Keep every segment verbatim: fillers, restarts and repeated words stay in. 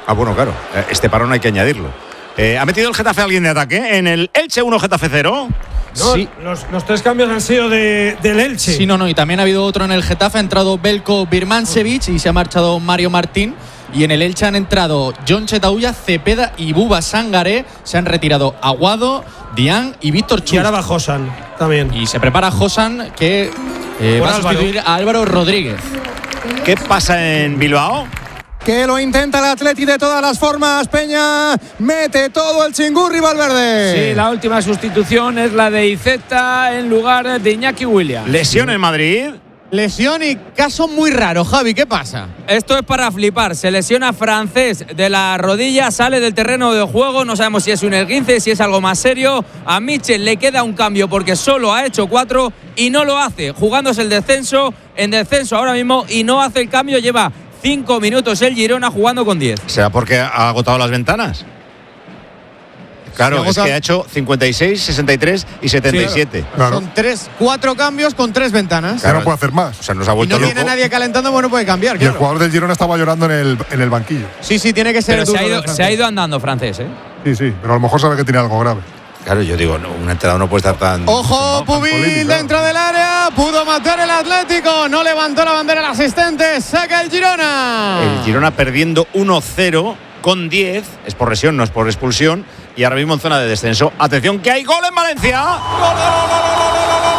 Ah, bueno, claro. Este parón hay que añadirlo. Eh, ¿Ha metido el Getafe a alguien de ataque en el Elche uno, Getafe cero? No, sí. los, los tres cambios han sido de, del Elche. Sí, no, no. Y también ha habido otro en el Getafe. Ha entrado Belko Birmancevic y se ha marchado Mario Martín. Y en el Elche han entrado John Chetauya, Cepeda y Buba Sangaré. Se han retirado Aguado, Dian y Víctor Chus. Y ahora va Josan también. Y se prepara Josan, que eh, va a Álvaro. sustituir a Álvaro Rodríguez. ¿Qué pasa en Bilbao? Que lo intenta el Atleti de todas las formas. Peña mete todo el chingurri Valverde. Sí, la última sustitución es la de Iceta en lugar de Iñaki Williams. Lesión en Madrid. Lesión y caso muy raro, Javi, ¿qué pasa? Esto es para flipar. Se lesiona Francés de la rodilla, sale del terreno de juego. No sabemos si es un esguince, si es algo más serio. A Mitchell le queda un cambio porque solo ha hecho cuatro y no lo hace. Jugándose el descenso, en descenso ahora mismo y no hace el cambio. Lleva cinco minutos el Girona jugando con diez. ¿Será porque ha agotado las ventanas? Claro, es que ha hecho cincuenta y seis, sesenta y tres y setenta y siete. Sí, claro. Son tres, cuatro cambios con tres ventanas. Claro, no puede hacer más. O sea, nos ha Y vuelto no loco. tiene nadie calentando, bueno, puede cambiar. Y Claro. el jugador del Girona estaba llorando en el, en el banquillo. Sí, sí, tiene que ser Pero se duro ha, ido, de se ha ido andando Francés, ¿eh? Sí, sí, pero a lo mejor sabe que tiene algo grave. Claro, yo digo, no, un entrenador no puede estar tan. Ojo, tan Pubil polémica. dentro del área. Pudo matar el Atlético. No levantó la bandera el asistente. Saca el Girona. El Girona perdiendo uno cero con diez. Es por lesión, no es por expulsión. Y ahora mismo en zona de descenso. Atención, que hay gol en Valencia. ¡Gol, gol, gol, gol, gol, gol,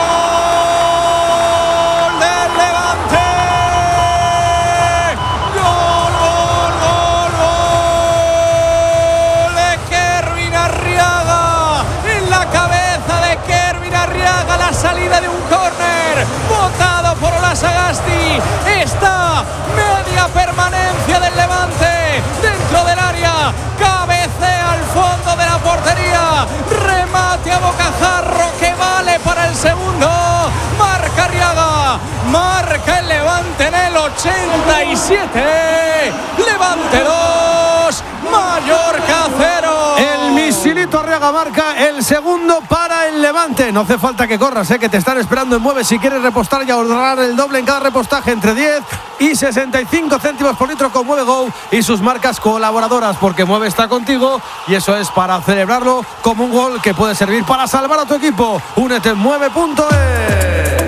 gol del Levante! ¡Gol, gol, gol, gol! De Kervin Arriaga. En la cabeza de Kervin Arriaga. La salida de un córner. Botado por Olasagasti. Está media permanencia del Levante. Dentro del área. Cabecea al fondo de la portería. Remate a bocajarro que vale para el segundo. Marca Arriaga. Marca el Levante en el ochenta y siete. Levante dos. Mallorca cero. El misilito Arriaga marca el segundo para el Levante. No hace falta que corras, ¿eh? Que te están esperando en Mueve si quieres repostar y ahorrar el doble en cada repostaje entre diez y sesenta y cinco céntimos por litro con Mueve Go y sus marcas colaboradoras, porque Mueve está contigo y eso es para celebrarlo como un gol que puede servir para salvar a tu equipo. Únete en mueve punto es.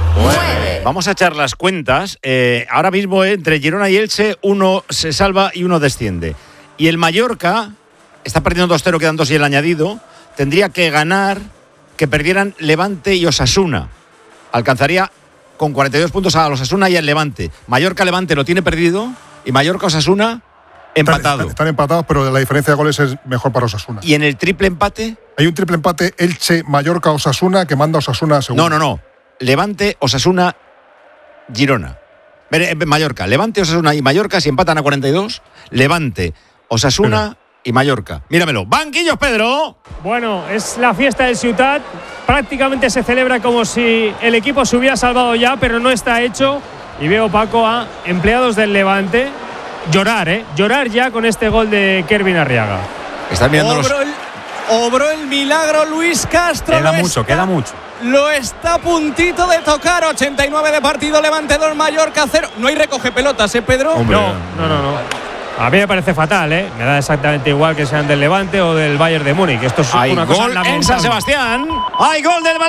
Vamos a echar las cuentas. Eh, ahora mismo eh, entre Girona y Elche, uno se salva y uno desciende. Y el Mallorca está perdiendo dos cero, quedan dos y el añadido. Tendría que ganar, que perdieran Levante y Osasuna. Alcanzaría con cuarenta y dos puntos a los Osasuna y al Levante. Mallorca-Levante lo tiene perdido y Mallorca-Osasuna empatado. Están, están empatados, pero la diferencia de goles es mejor para Osasuna. ¿Y en el triple empate? Hay un triple empate Elche, Mallorca, Osasuna que manda a Osasuna a segundo. No, no, no. Levante, Osasuna, Girona. Mallorca. Levante, Osasuna y Mallorca si empatan a cuarenta y dos. Levante, Osasuna y Mallorca. Míramelo. Banquillos, Pedro. Bueno, es la fiesta del Ciutat. Prácticamente se celebra como si el equipo se hubiera salvado ya, pero no está hecho. Y veo, Paco, a empleados del Levante llorar, ¿eh? Llorar ya con este gol de Kervin Arriaga. Están mirando los... Obró el, obró el milagro Luis Castro. Queda lo mucho, está, queda mucho. Lo está a puntito de tocar. ochenta y nueve de partido, Levante dos, Mallorca cero. No hay recoge pelotas, ¿eh, Pedro? Hombre, No, no, no, no. A mí me parece fatal, ¿eh? Me da exactamente igual que sean del Levante o del Bayern de Múnich. Esto es Hay una cosa gol en lamentable. San Sebastián. Hay gol del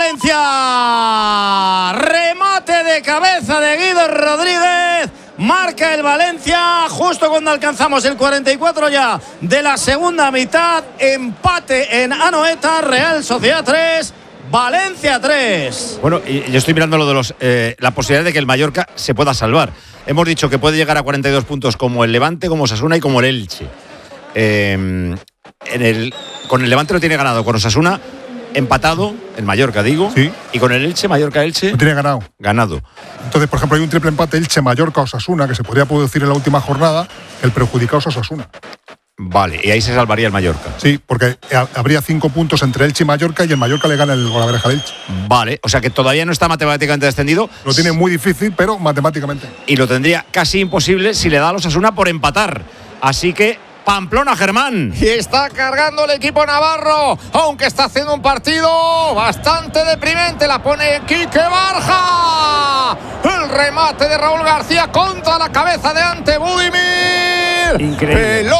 Valencia. Remate de cabeza de Guido Rodríguez. Marca el Valencia justo cuando alcanzamos el cuarenta y cuatro ya de la segunda mitad. Empate en Anoeta. Real Sociedad tres, Valencia tres. Bueno, y yo estoy mirando lo de los eh, la posibilidad de que el Mallorca se pueda salvar. Hemos dicho que puede llegar a cuarenta y dos puntos como el Levante, como Osasuna y como el Elche. Eh, en el, con el Levante lo tiene ganado, con Osasuna empatado, el Mallorca digo, Sí. y con el Elche, Mallorca-Elche, Lo tiene ganado. ganado. Entonces, por ejemplo, hay un triple empate Elche, Mallorca, Osasuna que se podría producir en la última jornada. El perjudicado es Osasuna. Vale, y ahí se salvaría el Mallorca. Sí, porque ha- habría cinco puntos entre Elche y Mallorca y el Mallorca le gana el Golaveraja al Elche. Vale, o sea que todavía no está matemáticamente descendido. Lo tiene muy difícil, pero matemáticamente. Y lo tendría casi imposible si le da a los Osasuna por empatar. Así que Pamplona, Germán. Y está cargando el equipo navarro, aunque está haciendo un partido bastante deprimente. La pone Quique Barja. El remate de Raúl García contra la cabeza de Ante Budimir. Increíble. Pelota